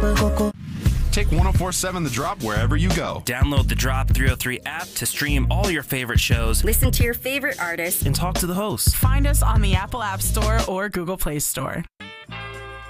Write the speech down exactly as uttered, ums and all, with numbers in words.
Take one oh four point seven The Drop wherever you go. Download the Drop three oh three app to stream all your favorite shows. Listen to your favorite artists And talk to the hosts. Find us on the Apple App Store or Google Play Store.